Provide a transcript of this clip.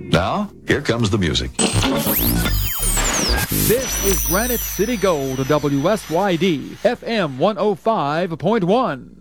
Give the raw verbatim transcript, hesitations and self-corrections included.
Now, here comes the music. This is Granite City Gold, W S Y D, F M one oh five point one.